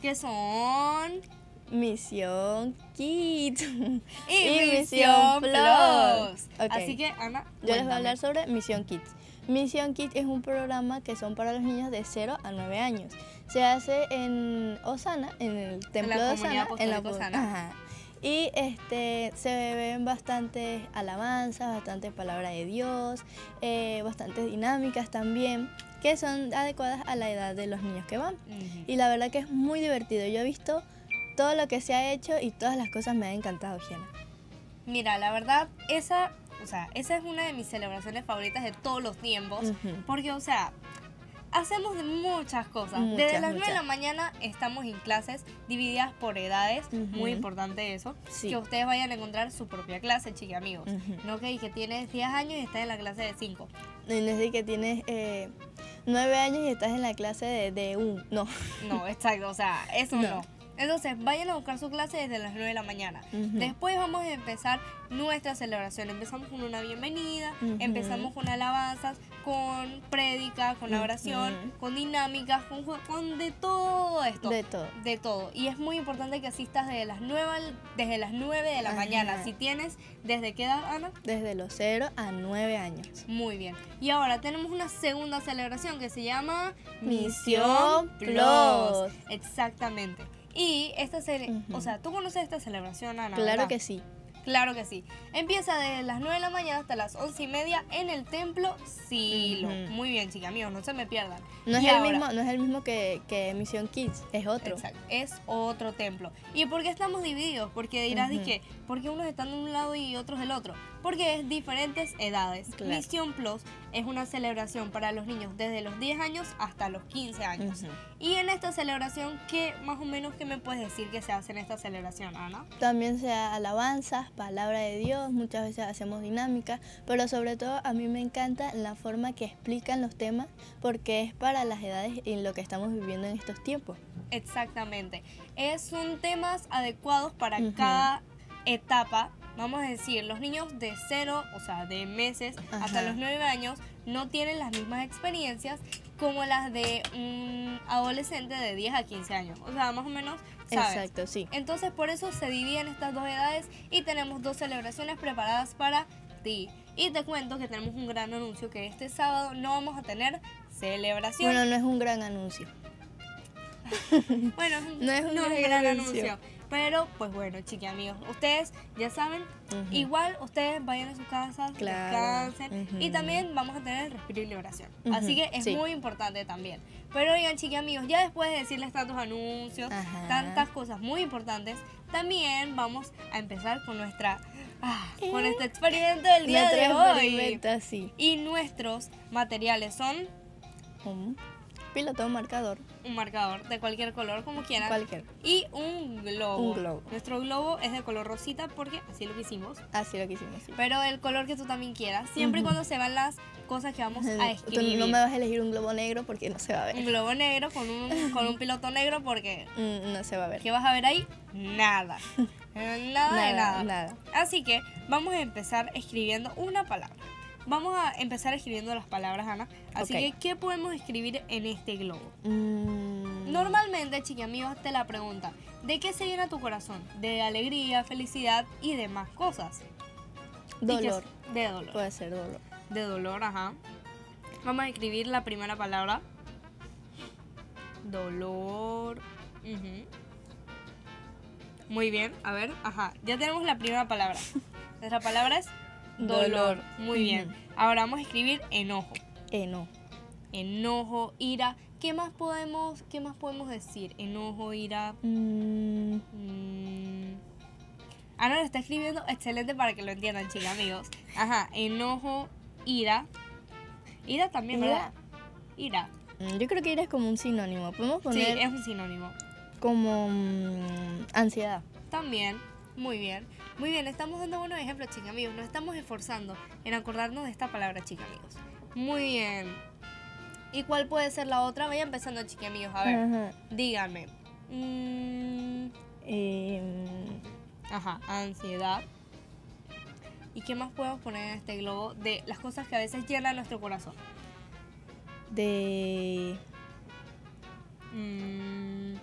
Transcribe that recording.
que son Misión Kids y Misión Plus. Ok. Así que, Ana, Yo les voy a cuéntame. hablar sobre Misión Kids. Misión Kids es un programa que son para los niños de 0 a 9 años. Se hace en Osana, en el templo la de comunidad Osana. apostólica Osana. Ajá. Y se ven bastantes alabanzas, bastantes palabras de Dios, bastantes dinámicas también, que son adecuadas a la edad de los niños que van. Ujú. Y la verdad que es muy divertido. Yo he visto todo lo que se ha hecho y todas las cosas me han encantado, Giana. Mira, la verdad, esa es una de mis celebraciones favoritas de todos los tiempos. Ujú. Porque, hacemos muchas cosas. Desde las 9 de la mañana estamos en clases divididas por edades. Ujú. Muy importante eso. Sí. Que ustedes vayan a encontrar su propia clase, chiqui amigos. Ujú. No que tienes 10 años y estás en la clase de 5. No es decir que tienes 9 años y estás en la clase de un. No. No, exacto, eso No. no. Entonces, vayan a buscar su clase desde las 9 de la mañana. Ujú. Después vamos a empezar nuestra celebración. Empezamos con una bienvenida, Ujú. empezamos con alabanzas, con prédica, con oración, Ujú. con dinámicas, con de todo esto. De todo. De todo. Y es muy importante que asistas desde las 9 de la Ajá. mañana. Si tienes, ¿desde qué edad, Ana? Desde los 0 a 9 años. Muy bien. Y ahora tenemos una segunda celebración que se llama Misión Plus. Exactamente. Y esta Ujú. ¿tú conoces esta celebración, Ana? Claro ¿verdad? que sí. Claro que sí. Empieza desde las 9 de la mañana hasta las 11:30 en el templo Silo. Ujú. Muy bien, chicas, amigos, no se me pierdan. No es, Y el ahora- mismo, no es el mismo que Misión Kids, es otro. Exacto, es otro templo. ¿Y por qué estamos divididos? Porque dirás, Ujú. dije, ¿por qué unos están de un lado y otros del otro? Porque es diferentes edades. Claro. Misión Plus es una celebración para los niños desde los 10 años hasta los 15 años. Ujú. Y en esta celebración, ¿qué más o menos qué me puedes decir que se hace en esta celebración, Ana? También se da alabanzas, palabra de Dios, muchas veces hacemos dinámicas, pero sobre todo a mí me encanta la forma que explican los temas porque es para las edades y lo que estamos viviendo en estos tiempos. Exactamente. Son temas adecuados para Ujú. cada etapa. Vamos a decir, los niños de 0, de meses, hasta Ajá. los 9 años, no tienen las mismas experiencias como las de un adolescente de 10 a 15 años. Más o menos, ¿sabes? Exacto, sí. Entonces, por eso se dividen estas dos edades y tenemos 2 celebraciones preparadas para ti. Y te cuento que tenemos un gran anuncio, que este sábado no vamos a tener celebración. Bueno, no es un gran anuncio. Bueno, No es un gran gran anuncio. anuncio. Pero, pues bueno, chiqui amigos, ustedes ya saben, Ujú. igual ustedes vayan a sus casas, Claro. descansen. Ujú. Y también vamos a tener el respiro y liberación. Ujú, Así que es sí. muy importante también. Pero oigan, chiqui amigos, ya después de decirles tantos anuncios, Ajá. tantas cosas muy importantes, también vamos a empezar con con este experimento del día Nuestro de hoy. experimento, sí. Y nuestros materiales son Un piloto marcador, un marcador de cualquier color, como quieran. cualquier. Y un globo. Un globo. Nuestro globo es de color rosita porque así lo quisimos. Así lo que hicimos. Sí. Pero el color que tú también quieras, siempre y Ujú. cuando se van las cosas que vamos a Tú escribir. no me vas a elegir un globo negro porque no se va a Un ver. globo negro con un piloto negro porque No se va a ver. ¿qué vas a ver ahí? Nada. Nada de nada. Nada. Así que vamos a empezar escribiendo una palabra. Vamos a empezar escribiendo las palabras, Ana. Así Ok. que, ¿qué podemos escribir en este globo? Mm, Normalmente, chiqui amigos, te la preguntan, ¿de qué se llena tu corazón? De alegría, felicidad y demás cosas. Dolor. De dolor. Puede ser dolor. De dolor, ajá. Vamos a escribir la primera palabra. Dolor. Ujú. Muy bien, a ver, ajá. Ya tenemos la primera palabra. Nuestra palabra es dolor. Dolor. Muy bien. Ujú. Ahora vamos a escribir enojo. No. Enojo, ira. ¿Qué más podemos decir? Enojo, ira. Ana lo está escribiendo excelente para que lo entiendan, chicos, amigos. Ajá, enojo, ira. Ira también, ¿verdad? Ira. Yo creo que ira es como un sinónimo. Podemos Sí, poner es un sinónimo. como ansiedad. También, muy bien. Muy bien, estamos dando buenos ejemplos, chicos, amigos. Nos estamos esforzando en acordarnos de esta palabra, chicos, amigos. Muy bien. ¿Y cuál puede ser la otra? Vaya empezando, chicos, amigos. A ver, Ajá. díganme. Ajá, ansiedad. ¿Y qué más podemos poner en este globo de las cosas que a veces llenan nuestro corazón? De